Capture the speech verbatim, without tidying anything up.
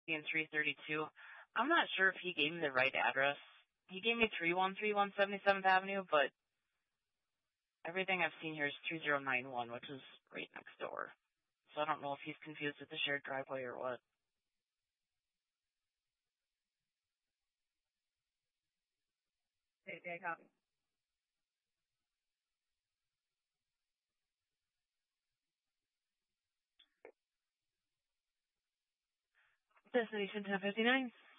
in three thirty-two. I'm not sure if he gave me the right address. He gave me three one three one seventy-seventh Avenue, but everything I've seen here is three zero nine one, which is right next door. So I don't know if he's confused with the shared driveway or what. Okay, okay, copy. Destination ten fifty-nine.